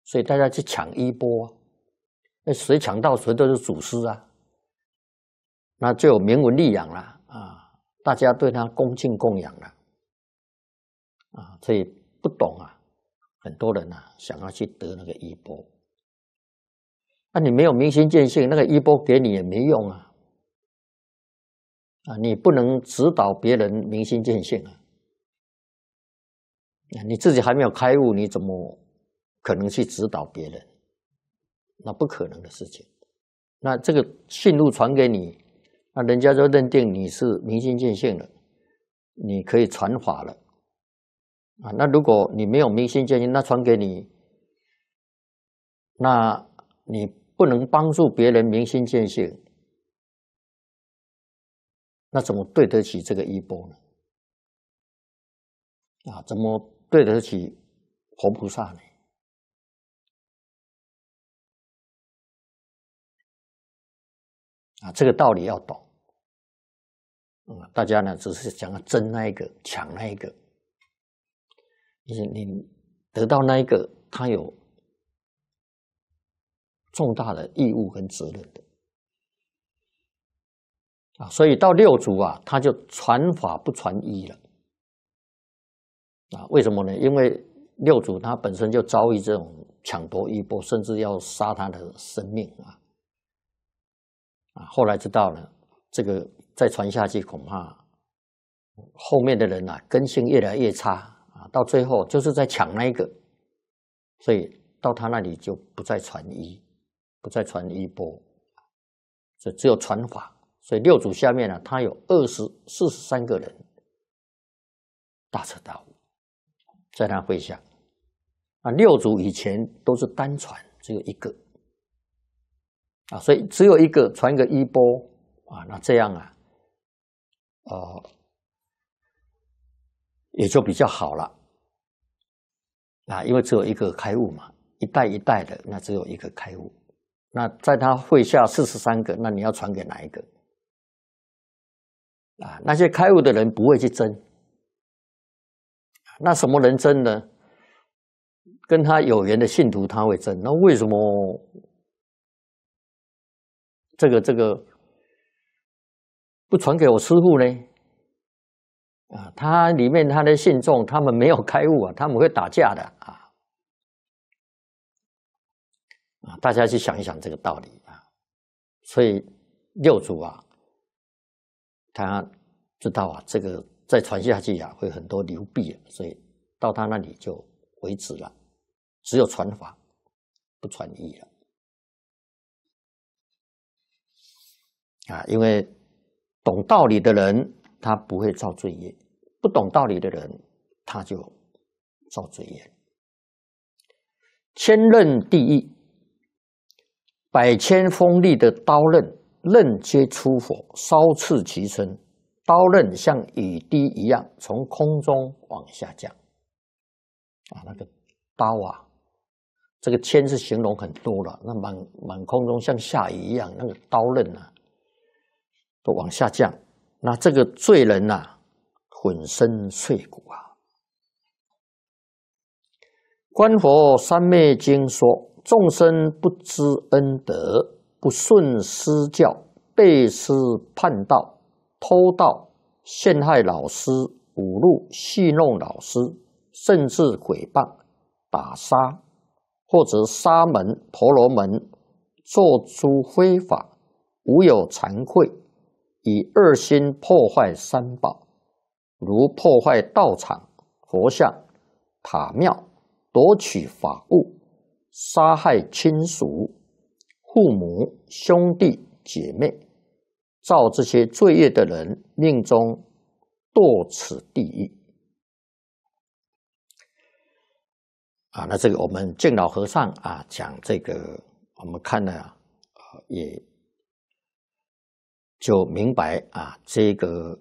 所以大家去抢衣钵啊，那谁抢到谁都是祖师啊，那就有名闻利养了啊，大家对他恭敬供养了啊，所以不懂啊，很多人啊想要去得那个衣钵，那你没有明心见性，那个衣钵给你也没用啊，你不能指导别人明心见性啊，你自己还没有开悟，你怎么可能去指导别人？那不可能的事情。那这个信路传给你，那人家就认定你是明心见性了，你可以传法了啊。那如果你没有明心见性，那传给你，那你不能帮助别人明心见性，那怎么对得起这个衣钵呢？啊，怎么对得起佛菩萨呢？啊，这个道理要懂。大家呢只是想要争那一个，抢那一个。你得到那一个，他有重大的义务跟责任的啊，所以到六祖啊，他就传法不传衣了啊。为什么呢？因为六祖他本身就遭遇这种抢夺衣钵，甚至要杀他的生命啊。后来知道了，这个再传下去，恐怕后面的人啊，根性越来越差啊，到最后就是在抢那一个，所以到他那里就不再传衣，不再传衣钵，所以只有传法。所以六祖下面呢，他有43个人大彻大悟，在他麾下。六祖以前都是单传，只有一个啊，所以只有一个传一个衣钵啊，那这样啊，也就比较好了啊，因为只有一个开悟嘛，一代一代的，那只有一个开悟。那在他麾下43个，那你要传给哪一个？啊，那些开悟的人不会去争，那什么人争呢？跟他有缘的信徒他会争。那为什么这个不传给我师父呢？啊，他里面他的信众他们没有开悟啊，他们会打架的啊。大家去想一想这个道理啊。所以六祖啊，他知道啊，这个再传下去啊，会很多流弊啊，所以到他那里就为止了，只有传法，不传义了啊。因为懂道理的人，他不会造罪业；不懂道理的人，他就造罪业。千刃地狱，100千锋利的刀刃，刃皆出火，烧刺其身。刀刃像雨滴一样从空中往下降啊，那个刀啊，这个千是形容很多了，那满空中像下雨一样，那个刀刃啊都往下降，那这个罪人啊粉身碎骨啊。观佛三昧经说，众生不知恩德，不顺师教，背师叛道，偷盗、陷害老师、侮辱、戏弄老师，甚至诽谤、打杀，或者沙门、婆罗门做诸非法，无有惭愧，以恶心破坏三宝，如破坏道场、佛像、塔庙，夺取法物，杀害亲属、父母、兄弟姐妹，造这些罪业的人，命中堕此地狱啊。那这个我们净老和尚啊讲这个，我们看了也就明白啊，这个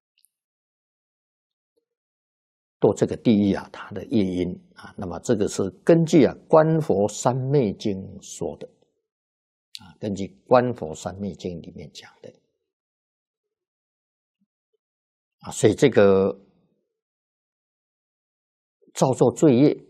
堕这个地狱啊，它的业因啊。那么这个是根据《观佛三昧经》说的啊，根据《观佛三昧经》里面讲的啊，所以这个造作罪业